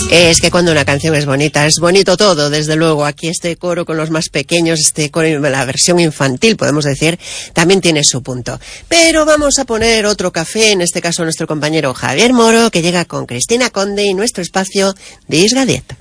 Es que cuando una canción es bonita, es bonito todo, desde luego. Aquí este coro con los más pequeños, este coro, la versión infantil, podemos decir, también tiene su punto. Pero vamos a poner otro café, en este caso nuestro compañero Javier Moro, que llega con Cristina Conde y nuestro espacio de Isga Diet.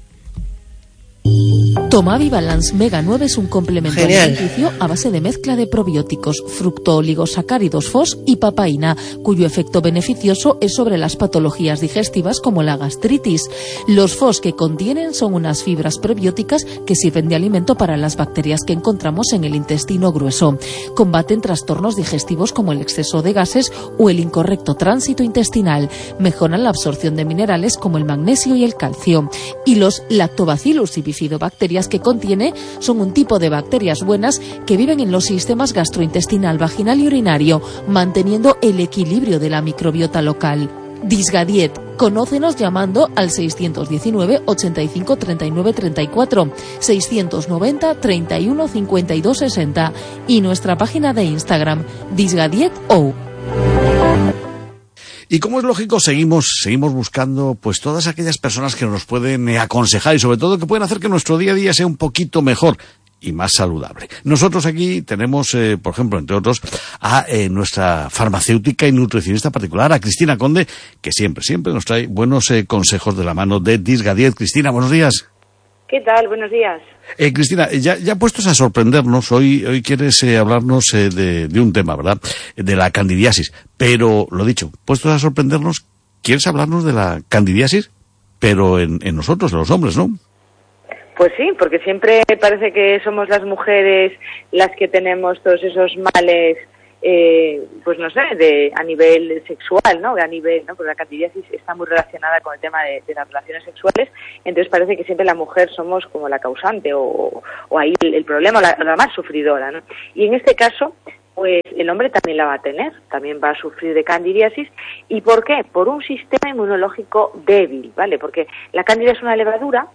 Tomavi Balance Mega 9 es un complemento alimenticio a base de mezcla de probióticos, fructooligosacáridos FOS y papaína, cuyo efecto beneficioso es sobre las patologías digestivas como la gastritis. Los FOS que contienen son unas fibras prebióticas que sirven de alimento para las bacterias que encontramos en el intestino grueso. Combaten trastornos digestivos como el exceso de gases o el incorrecto tránsito intestinal. Mejoran la absorción de minerales como el magnesio y el calcio. Y los Lactobacillus y bifidobacterias que contiene son un tipo de bacterias buenas que viven en los sistemas gastrointestinal, vaginal y urinario, manteniendo el equilibrio de la microbiota local. Disgadiet. Conócenos llamando al 619 85 39 34, 690 31 52 60 y nuestra página de Instagram, disgadiet.o. Y como es lógico, seguimos buscando pues todas aquellas personas que nos pueden aconsejar y sobre todo que pueden hacer que nuestro día a día sea un poquito mejor y más saludable. Nosotros aquí tenemos, por ejemplo, entre otros, a nuestra farmacéutica y nutricionista particular, a Cristina Conde, que siempre nos trae buenos consejos de la mano de Disgadiet. Cristina, buenos días. ¿Qué tal? Buenos días. Cristina, ya puestos a sorprendernos, hoy quieres hablarnos de un tema, ¿verdad? De la candidiasis. Pero, lo dicho, puestos a sorprendernos, ¿quieres hablarnos de la candidiasis? Pero en nosotros, los hombres, ¿no? Pues sí, porque siempre parece que somos las mujeres las que tenemos todos esos males, pues no sé, a nivel sexual, ¿no? Porque la candidiasis está muy relacionada con el tema de las relaciones sexuales, entonces parece que siempre la mujer somos como la causante o ahí el problema, la más sufridora, ¿no? Y en este caso, pues el hombre también la va a tener, también va a sufrir de candidiasis. ¿Y por qué? Por un sistema inmunológico débil, ¿vale? Porque la cándida es una levadura,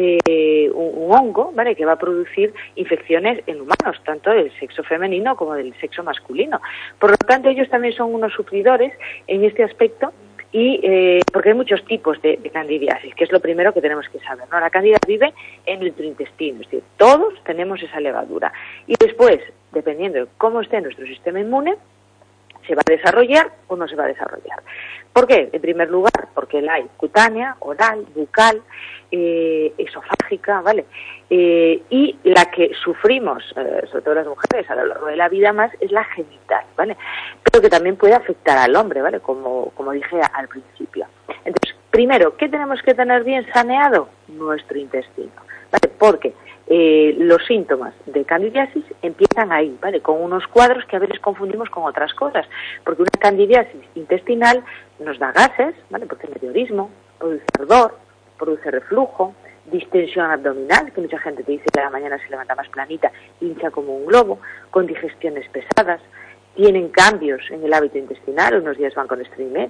un hongo, ¿vale?, que va a producir infecciones en humanos, tanto del sexo femenino como del sexo masculino. Por lo tanto, ellos también son unos sufridores en este aspecto y porque hay muchos tipos de candidiasis, que es lo primero que tenemos que saber, ¿no? La cándida vive en nuestro intestino, es decir, todos tenemos esa levadura. Y después, dependiendo de cómo esté nuestro sistema inmune, se va a desarrollar o no se va a desarrollar. ¿Por qué? En primer lugar, porque la hay cutánea, oral, bucal, esofágica, ¿vale? Y la que sufrimos, sobre todo las mujeres, a lo largo de la vida más, es la genital, ¿vale? Pero que también puede afectar al hombre, ¿vale? Como dije al principio. Entonces, primero, ¿qué tenemos que tener bien saneado? Nuestro intestino, ¿vale? Porque los síntomas de candidiasis empiezan ahí, ¿vale? Con unos cuadros que a veces confundimos con otras cosas, porque una candidiasis intestinal nos da gases, ¿vale? Produce meteorismo, produce ardor, produce reflujo, distensión abdominal, que mucha gente te dice que a la mañana se levanta más planita, hincha como un globo, con digestiones pesadas, tienen cambios en el hábito intestinal, unos días van con estreñimiento,